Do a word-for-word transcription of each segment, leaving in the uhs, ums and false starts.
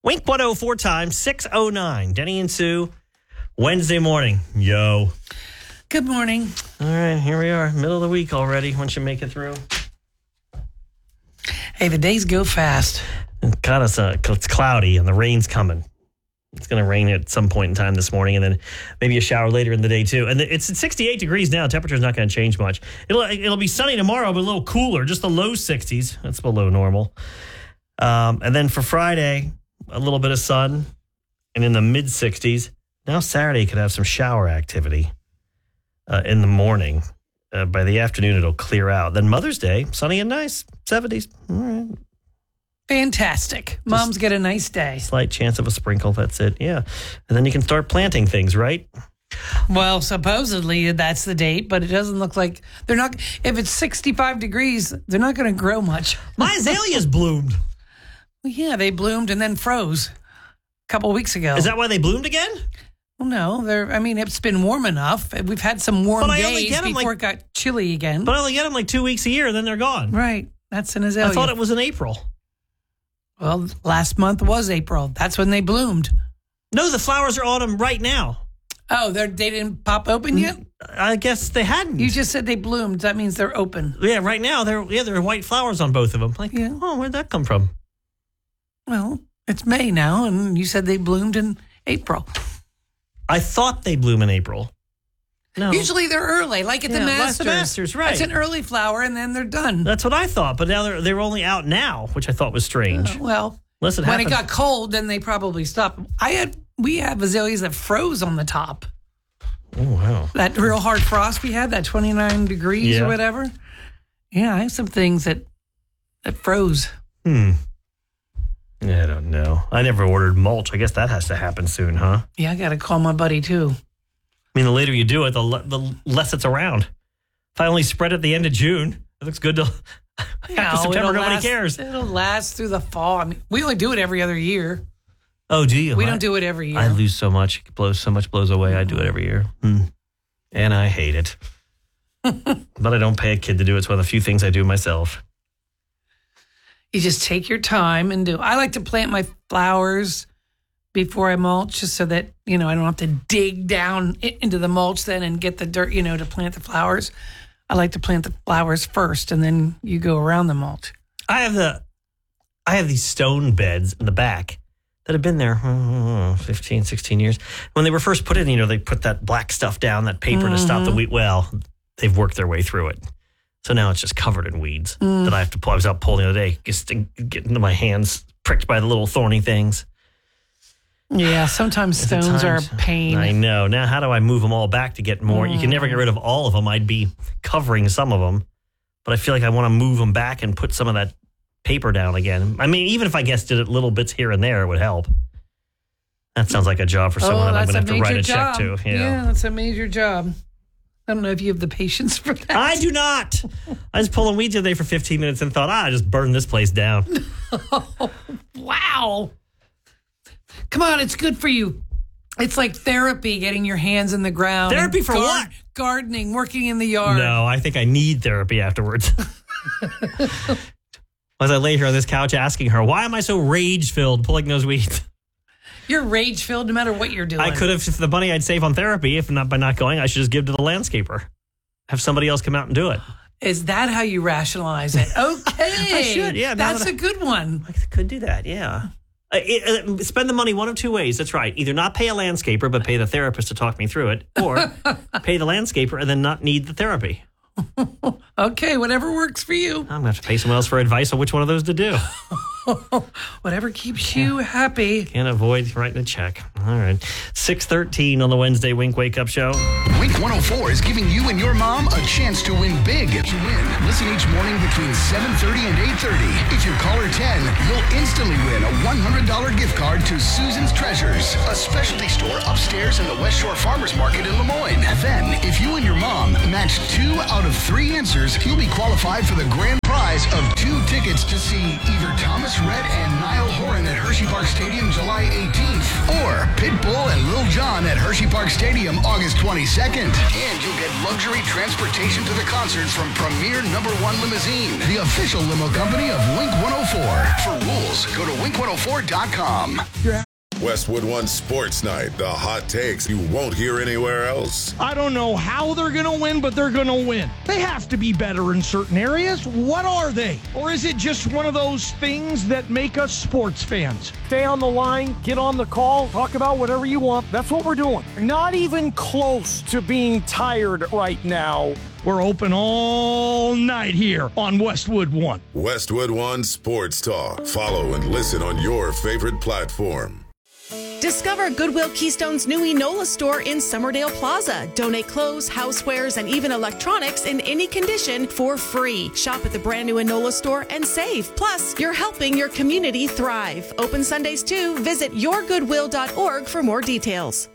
Wink one oh four times, six oh nine. Denny and Sue, Wednesday morning. Yo. Good morning. All right, here we are. Middle of the week already, once you make it through. Hey, the days go fast. God, it's, uh, it's cloudy and the rain's coming. It's going to rain at some point in time this morning, and then maybe a shower later in the day, too. And it's at sixty-eight degrees now. Temperature's not going to change much. It'll it'll be sunny tomorrow, but a little cooler, just the low sixties. That's below normal. Um, and then for Friday, a little bit of sun, and in the mid-sixties. Now Saturday could have some shower activity uh, in the morning. Uh, by the afternoon, it'll clear out. Then Mother's Day, sunny and nice, seventies. All right. Fantastic. Moms Just get a nice day. Slight chance of a sprinkle, that's it, yeah. And then you can start planting things, right? Well, supposedly that's the date, but it doesn't look like they're not. If it's sixty-five degrees, they're not going to grow much. My azaleas bloomed. Well, yeah, they bloomed and then froze a couple of weeks ago. Is that why they bloomed again? Well, no, they're. I mean, it's been warm enough. We've had some warm days before like, it got chilly again. But I only get them like two weeks a year, and then they're gone. Right. That's an azalea. I thought it was in April. Well, last month was April. That's when they bloomed. No, the flowers are on them right now. Oh, they they didn't pop open yet? I guess they hadn't. You just said they bloomed. That means they're open. Yeah, right now, they're yeah, there are white flowers on both of them. Like, yeah. Oh, where'd that come from? Well, it's May now, and you said they bloomed in April. I thought they bloom in April. No. Usually they're early, like at yeah, the Masters. Like the Masters, right. It's an early flower, and then they're done. That's what I thought, but now they're they're only out now, which I thought was strange. Uh, well, Unless it when happens. it got cold, then they probably stopped. I had We have azaleas that froze on the top. Oh, wow. That real hard frost we had, that twenty-nine degrees yeah. or whatever. Yeah, I have some things that, that froze. Hmm. I don't know. I never ordered mulch. I guess that has to happen soon, huh? Yeah, I got to call my buddy, too. I mean, the later you do it, the, le- the less it's around. If I only spread it at the end of June, it looks good till no, after September. Nobody last, cares. It'll last through the fall. I mean, we only do it every other year. Oh, do you? We I, don't do it every year. I lose so much. It blows so much blows away. I do it every year. Hmm. And I hate it. But I don't pay a kid to do it. It's one of the few things I do myself. You just take your time and do. I like to plant my flowers before I mulch, just so that, you know, I don't have to dig down into the mulch then and get the dirt, you know, to plant the flowers. I like to plant the flowers first, and then you go around the mulch. I have the, I have these stone beds in the back that have been there uh, fifteen, sixteen years. When they were first put in, you know, they put that black stuff down, that paper mm-hmm. to stop the weed. Well, they've worked their way through it. So now it's just covered in weeds mm. that I have to pull. I was out pulling the other day, just getting my hands pricked by the little thorny things. Yeah, sometimes stones times, are a pain. I know. Now, how do I move them all back to get more? Mm. You can never get rid of all of them. I'd be covering some of them. But I feel like I want to move them back and put some of that paper down again. I mean, even if I guess did it little bits here and there, it would help. That sounds like a job for someone oh, that I'm going to have to write a job. check to. Yeah. yeah, that's a major job. I don't know if you have the patience for that. I do not. I was pulling weeds today for fifteen minutes and thought, ah, I just burned this place down. Oh, wow. Come on, it's good for you. It's like therapy, getting your hands in the ground. Therapy for gar- what? Gardening, working in the yard. No, I think I need therapy afterwards. As I lay here on this couch asking her, why am I so rage-filled pulling those weeds? You're rage-filled no matter what you're doing. I could have, if the money I'd save on therapy, if not by not going, I should just give to the landscaper. Have somebody else come out and do it. Is that how you rationalize it? Okay. I should, yeah. That's that a good one. I could do that, yeah. Uh, it, uh, spend the money one of two ways. That's right. Either not pay a landscaper, but pay the therapist to talk me through it, or pay the landscaper and then not need the therapy. Okay, whatever works for you. I'm going to have to pay someone else for advice on which one of those to do. Whatever keeps you happy. Can't avoid writing a check. All right. six thirteen on the Wednesday Wink Wake Up Show. Wink one oh four is giving you and your mom a chance to win big. To win, listen each morning between seven thirty and eight thirty. If you're caller ten, you'll instantly win a one hundred dollars gift card to Susan's Treasures, a specialty store upstairs in the West Shore Farmers Market in Lemoyne. Then, if you and your mom match two out of three answers, you'll be qualified for the grand prize of two tickets to see either Thomas Rhett and Niall Horan at her Hershey Park Stadium July eighteenth. Or Pitbull and Lil Jon at Hershey Park Stadium August twenty-second. And you'll get luxury transportation to the concert from Premier Number One Limousine, the official limo company of Wink one oh four. For rules, go to wink one oh four dot com. Westwood One Sports Night, the hot takes you won't hear anywhere else. I don't know how they're going to win, but they're going to win. They have to be better in certain areas. What are they? Or is it just one of those things that make us sports fans? Stay on the line, get on the call, talk about whatever you want. That's what we're doing. Not even close to being tired right now. We're open all night here on Westwood One. Westwood One Sports Talk. Follow and listen on your favorite platform. Discover Goodwill Keystone's new Enola store in Summerdale Plaza. Donate clothes, housewares, and even electronics in any condition for free. Shop at the brand new Enola store and save. Plus, you're helping your community thrive. Open Sundays too. Visit your goodwill dot org for more details.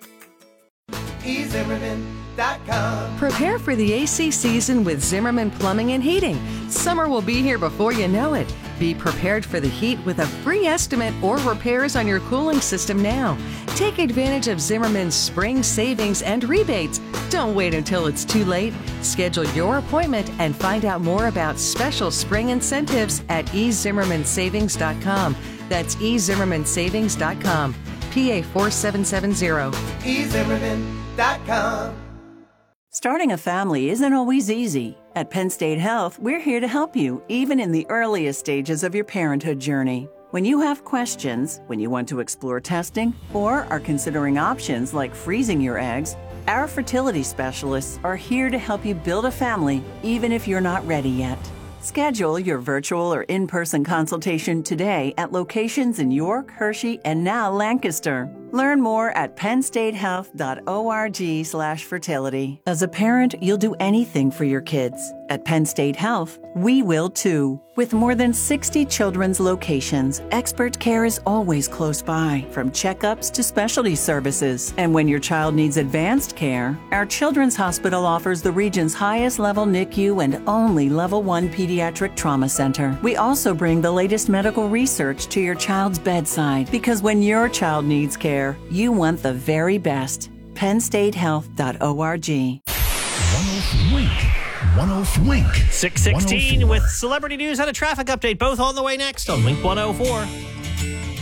e zimmerman dot com. Prepare for the A C season with Zimmerman Plumbing and Heating. Summer will be here before you know it. Be prepared for the heat with a free estimate or repairs on your cooling system now. Take advantage of Zimmerman's spring savings and rebates. Don't wait until it's too late. Schedule your appointment and find out more about special spring incentives at e zimmerman savings dot com. That's e zimmerman savings dot com. P A four seven seven zero. e zimmerman dot com. Starting a family isn't always easy. At Penn State Health, we're here to help you, even in the earliest stages of your parenthood journey. When you have questions, when you want to explore testing, or are considering options like freezing your eggs, our fertility specialists are here to help you build a family, even if you're not ready yet. Schedule your virtual or in-person consultation today at locations in York, Hershey, and now Lancaster. Learn more at penn state health dot org slash fertility. As a parent, you'll do anything for your kids. At Penn State Health, we will too. With more than sixty children's locations, expert care is always close by, from checkups to specialty services. And when your child needs advanced care, our Children's Hospital offers the region's highest level N I C U and only level one pediatric trauma center. We also bring the latest medical research to your child's bedside, because when your child needs care, you want the very best. penn state health dot org. one oh Wink. one oh Wink. six sixteen with celebrity news and a traffic update, both on the way next on Wink one oh four.